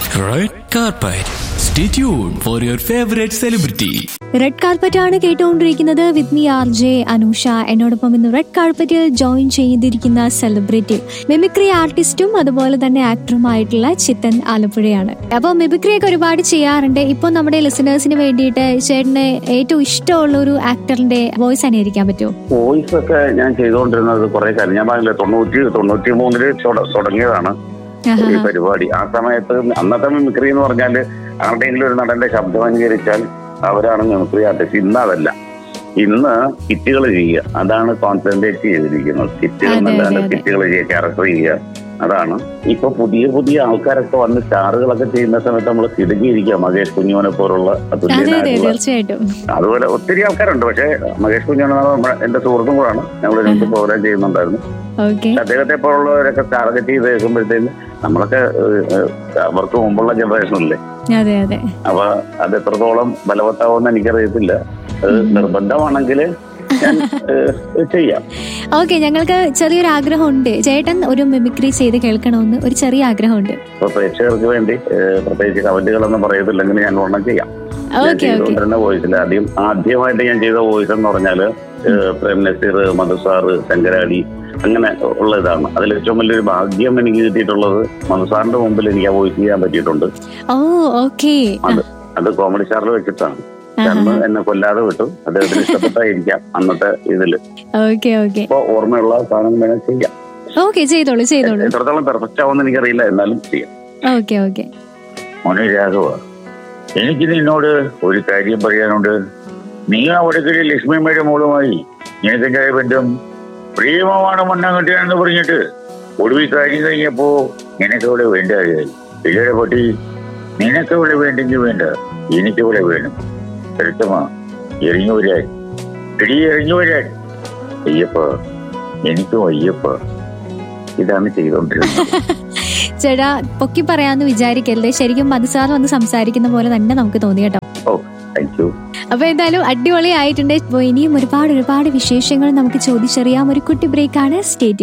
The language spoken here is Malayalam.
Red Carpet. Stay tuned for your favorite celebrity. Red carpet ആണ് കേട്ടുകൊണ്ടിരിക്കുന്നത്. With me R J Anusha. എന്നോടൊപ്പം ഇന്ന് റെഡ് കാർപ്പറ്റിൽ ജോയിൻ ചെയ്തിരിക്കുന്ന സെലിബ്രിറ്റി മിമിക്രി ആർട്ടിസ്റ്റും അതുപോലെ തന്നെ ആക്ടറുമായിട്ടുള്ള ചിത്തൻ ആലപ്പുഴയാണ്. അപ്പോൾ മിമിക്രിയൊക്കെ ഒരുപാട് ചെയ്യാറുണ്ട്. ഇപ്പോൾ നമ്മുടെ ലിസണേഴ്സിന് വേണ്ടിയിട്ട് ചേട്ടന് ഏറ്റവും ഇഷ്ടമുള്ള ഒരു ആക്ടറിന്റെ വോയിസ് അനുകരിക്കാൻ പറ്റുമോ? വോയിസ് ഒക്കെ ഞാൻ ചെയ്തുകൊണ്ടിരുന്നത് കുറെ കാര്യം. ഞാൻ പറഞ്ഞില്ല 93 തുടങ്ങിയതാണ് ഈ പരിപാടി. ആ സമയത്ത് അന്നത്തെ മിമിക്രി എന്ന് പറഞ്ഞാല് ആരുടെയെങ്കിലും ഒരു നടന്റെ ശബ്ദം അനുകരിച്ചാൽ അവരാണ് മിമിക്രി ആർട്ടിസ്റ്റ്. ഇന്ന് അതല്ല. ഇന്ന് സ്കിറ്റുകൾ ചെയ്യുക, അതാണ് കോൺസെൻട്രേറ്റ് ചെയ്തിരിക്കുന്നത്. സ്കിറ്റുകൾ എന്നല്ലാണ്ട് സ്കിറ്റുകൾ ചെയ്യുക, ക്യാരക്ടർ ചെയ്യുക, അതാണ്. ഇപ്പൊ പുതിയ ആൾക്കാരൊക്കെ വന്ന് സ്റ്റാറുകളൊക്കെ ചെയ്യുന്ന സമയത്ത് നമ്മൾ കിടുങ്ങിയിരിക്കുക. മഹേഷ് കുഞ്ഞുമോനെ പോലുള്ള അതുപോലെ ഒത്തിരി ആൾക്കാരുണ്ട്. പക്ഷെ മഹേഷ് കുഞ്ഞുമോനെ എന്റെ സുഹൃത്തും കൂടാണ്. ഞങ്ങൾ രണ്ട് പ്രോഗ്രാം ചെയ്യുന്നുണ്ടായിരുന്നു. അദ്ദേഹത്തെ പോലുള്ളവരൊക്കെ ടാർഗറ്റ് ചെയ്ത് കേൾക്കുമ്പോഴത്തേന് നമ്മളൊക്കെ അവർക്ക് മുമ്പുള്ള ജനറേഷനല്ലേ. അപ്പൊ അത് എത്രത്തോളം ബലവത്താവുമെന്ന് എനിക്കറിയത്തില്ല. നിർബന്ധമാണെങ്കിൽ ഞാൻ ചെയ്യാം. ഓക്കെ, ഞങ്ങൾക്ക് ചെറിയൊരു ആഗ്രഹമുണ്ട്. ചേട്ടൻ ഒരു മിമിക്രി ചെയ്ത് കേൾക്കണമെന്ന് ഒരു ചെറിയ ആഗ്രഹമുണ്ട്. ഇപ്പൊ പ്രേക്ഷകർക്ക് വേണ്ടി പ്രത്യേകിച്ച് കമന്റുകളൊന്നും പറയത്തില്ലെങ്കിൽ ഞാൻ ഒരെണ്ണം ചെയ്യാം. ചെയ്തുകൊണ്ടിരുന്ന വോയിസിൽ ആദ്യമായിട്ട് ഞാൻ ചെയ്ത വോയിസ് എന്ന് പറഞ്ഞാല് പ്രേം നസീർ, മധുസാറ്, ശങ്കരാടി അങ്ങനെ ഉള്ള ഇതാണ്. അതിൽ ഏറ്റവും വലിയൊരു ഭാഗ്യം എനിക്ക് കിട്ടിയിട്ടുള്ളത് മധുസാറിന്റെ മുമ്പിൽ എനിക്ക് ആ വോയിസ് ചെയ്യാൻ പറ്റിയിട്ടുണ്ട്. അത് കോമഡി സ്റ്റാറിൽ വെച്ചിട്ടാണ്. അന്ന് എന്നെ കൊല്ലാതെ വിട്ടു. അദ്ദേഹത്തിന് ഇഷ്ടപ്പെട്ടായിരിക്കാം അന്നത്തെ ഇതില്. ഇപ്പൊ ഓർമ്മയുള്ള സാധനം വേണം ചെയ്യാം. എത്രത്തോളം പെർഫെക്റ്റ് ആവുമെന്ന് എനിക്കറിയില്ല, എന്നാലും ചെയ്യാം. മോനെ രാഘവ, എനിക്ക് നിന്നോട് ഒരു കാര്യം പറയാനുണ്ട്. നീ അവിടെ ലക്ഷ്മിയമ്മയുടെ മോളുമായി നിനക്കെന്തായ ബന്ധം? പ്രേമമാണ് മണ്ണാങ്കട്ടിയാണെന്ന് പറഞ്ഞിട്ട് ഒടുവിൽ കാര്യം കഴിഞ്ഞപ്പോ നിനക്കവിടെ വേണ്ട ഇല്ലയുടെ പൊട്ടി. നിനക്കവിടെ വേണ്ടെങ്കിൽ വേണ്ട, എനിക്കവിടെ വേണം. കരുത്തമാ ഇറങ്ങി വരാൻ, ഇറങ്ങി വരാൻ. അയ്യപ്പ, എനിക്കും അയ്യപ്പ. ഇതാണ് ചെയ്തോണ്ടിരുന്നത്. ചേട്ടാ പൊക്കി പറയാന്ന് വിചാരിക്കരുത്. ശരിക്കും മധുസാർ വന്ന് സംസാരിക്കുന്ന പോലെ തന്നെ നമുക്ക് തോന്നി കേട്ടോ. അപ്പൊ എന്തായാലും അടിപൊളി ആയിട്ടുണ്ട്. ഇനിയും ഒരുപാട് വിശേഷങ്ങൾ നമുക്ക് ചോദിച്ചറിയാം. ഒരു കുട്ടി ബ്രേക്കാണ്. Stay tuned.